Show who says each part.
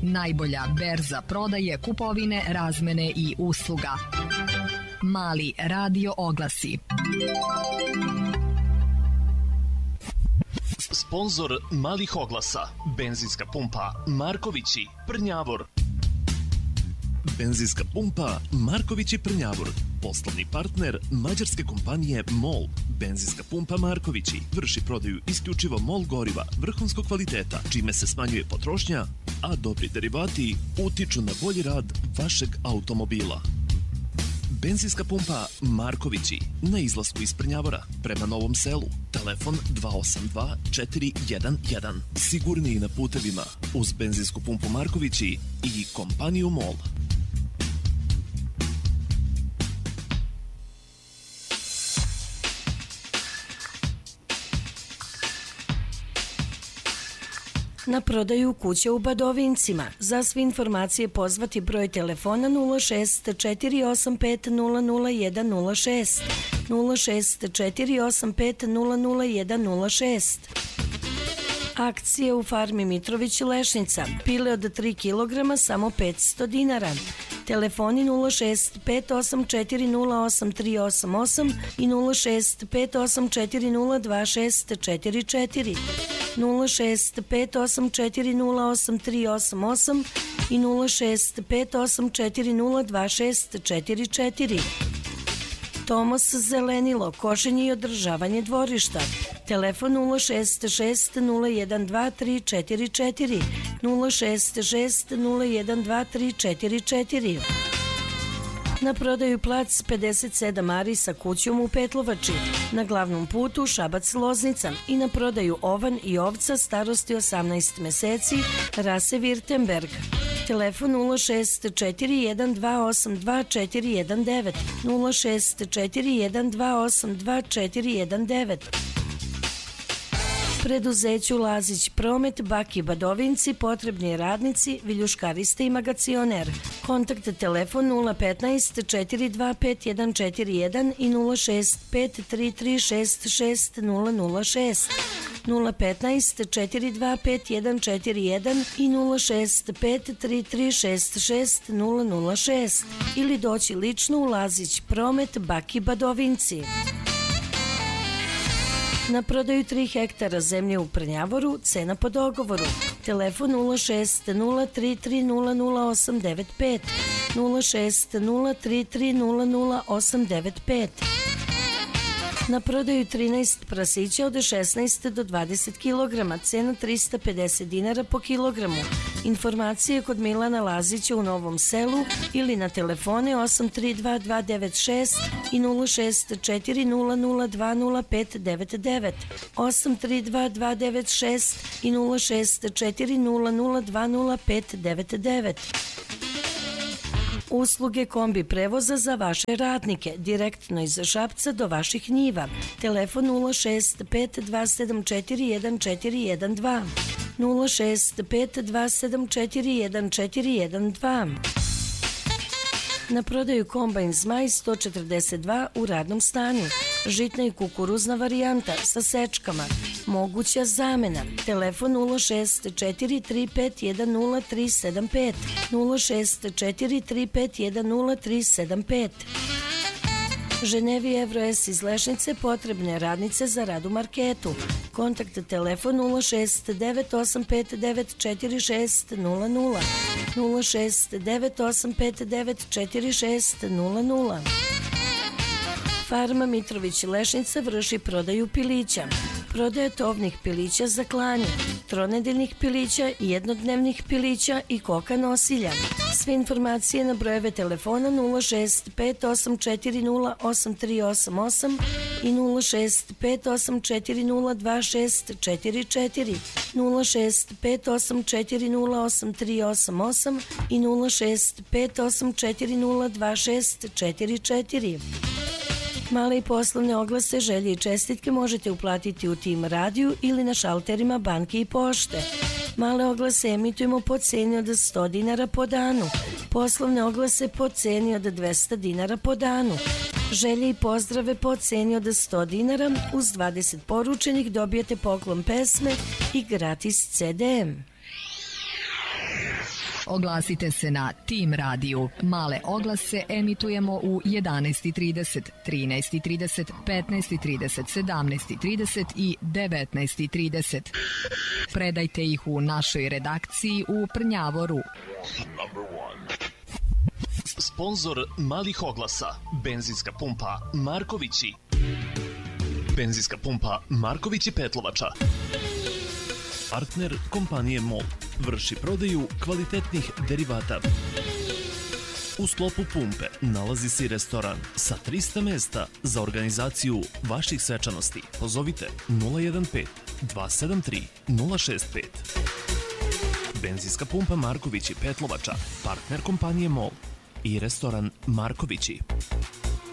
Speaker 1: Najbolja berza prodaje, kupovine, razmene i usluga. Mali radio oglasi.
Speaker 2: Sponzor malih oglasa. Benzinska pumpa Markovići, Prnjavor. Benzinska pumpa Markovići, Prnjavor. Poslovni partner mađarske kompanije MOL. Benzinska pumpa Markovići vrši prodaju isključivo MOL goriva vrhunskog kvaliteta, čime se smanjuje potrošnja, a dobri derivati utiču na bolji rad vašeg automobila. Benzinska pumpa Markovići na izlasku iz Prnjavora prema Novom Selu. Telefon 282 411. Sigurniji na putevima uz benzinsku pumpu Markovići i kompaniju MOL.
Speaker 3: Na prodaju kuće u Badovincima. Za sve informacije pozvati broj telefona 06 485 00106, 06 485 00106. Akcije u farmi Mitrović Lešnica. Pile od 3 kg samo 500 dinara. Telefoni 06 584 08388 i 06 584 02644. 06 584 08388 i 06 584 02644. Tomos Zelenilo, košenje i održavanje dvorišta. Telefon 066 012 344, 066 012 344. Na prodaju plac 57 ari sa kućom u Petlovači, na glavnom putu Šabac-Loznica i na prodaju ovan i ovca starosti 18 meseci, rase Virtemberg. Telefon 06 4128 2419, 06 4128 2419. Preduzeću Lazić Promet, Baki Badovinci, potrebni radnici, viljuškarista i magacioner. Kontakt telefon 015 425 141 i 065 336 6006. 015 425 141 i 065 336 6006 ili doći lično u Lazić Promet, Baki Badovinci. Na prodaju 3 hektara zemlje u Prnjavoru, cena po dogovoru. Telefon 06 033 00895, 06 033 00895. Na prodaju 13 prasića od 16 do 20 kg, cena 350 dinara po kilogramu. Informacije kod Milana Lazića u Novom Selu ili na telefone 832 296 i 064 002 0599, 832 296 i 064 002 0599. Usluge kombi prevoza za vaše radnike, direktno iz Šapca do vaših njiva. Telefon 065 274 1412, 065 274 1412. Na prodaju kombajn Zmaj 142 u radnom stanju. Žitna i kukuruzna varijanta sa sečkama. Moguća zamena. Telefon 06 435 10375, 06 435 10375. Ženevi Evro S iz Lešnice, potrebne radnice za rad u marketu. Kontakt telefon 06 9859 4600, 06 9859 4600. Farma Mitrović Lešnica vrši prodaju pilića. Prodaja tovnih pilića za klanje, tronedeljnih pilića, jednodnevnih pilića i koka nosilja. Sve informacije na brojeve telefona 06 584 08388 i 06 584 02644, 06 584 08388 i 06 584 02644. Male i poslovne oglase, želje i čestitke možete uplatiti u Tim radiju ili na šalterima banke i pošte. Male oglase emitujemo po ceni od 100 dinara po danu. Poslovne oglase po ceni od 200 dinara po danu. Želje i pozdrave po ceni od 100 dinara. Uz 20 poručenih dobijete poklon pesme i gratis CD.
Speaker 1: Oglasite se na Tim radiju. Male oglase emitujemo u 11:30, 13:30, 15:30, 17:30 i 19:30. Predajte ih u našoj redakciji u Prnjavoru.
Speaker 2: Sponzor malih oglasa, benzinska pumpa Markovići. Benzinska pumpa Markovići Petlovača. Partner kompanije MOL. Vrši prodaju kvalitetnih derivata. U sklopu pumpe nalazi se i restoran sa 300 mesta za organizaciju vaših svečanosti. Pozovite 015 273 065. Benzinska pumpa Markovići Petlovača, partner kompanije MOL i restoran Markovići.